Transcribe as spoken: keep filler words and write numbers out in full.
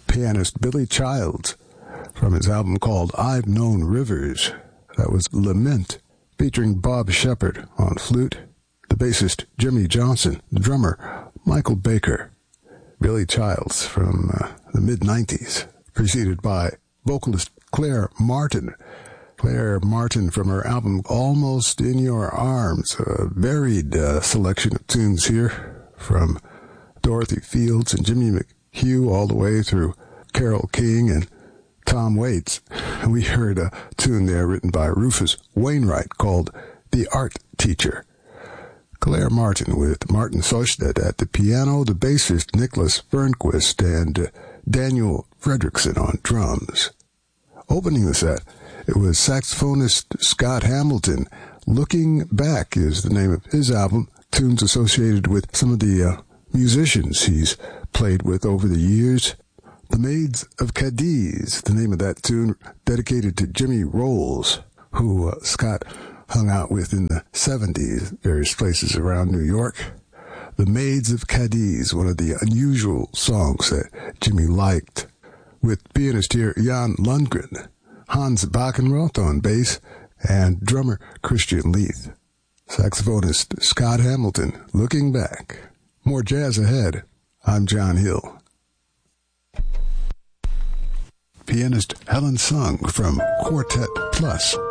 pianist Billy Childs from his album called I've Known Rivers. That was Lament, featuring Bob Shepard on flute, the bassist Jimmy Johnson, the drummer Michael Baker. Billy Childs from uh, the mid nineties, preceded by vocalist Claire Martin. Claire Martin from her album Almost in Your Arms, a varied uh, selection of tunes here from Dorothy Fields and Jimmy McHugh all the way through Carole King and Tom Waits. We heard a tune there written by Rufus Wainwright called The Art Teacher. Claire Martin with Martin Sosted at the piano, the bassist Nicholas Fernquist, and uh, Daniel Fredrickson on drums. Opening the set, it was saxophonist Scott Hamilton. Looking Back is the name of his album, tunes associated with some of the uh, musicians he's played with over the years. The Maids of Cadiz, the name of that tune, dedicated to Jimmy Rolls, who uh, Scott hung out with in the seventies, various places around New York. The Maids of Cadiz, one of the unusual songs that Jimmy liked, with pianist here Jan Lundgren, Hans Backenroth on bass, and drummer Christian Leith. Saxophonist Scott Hamilton, Looking Back. More jazz ahead. I'm John Hill. Pianist Helen Sung from Quartet Plus.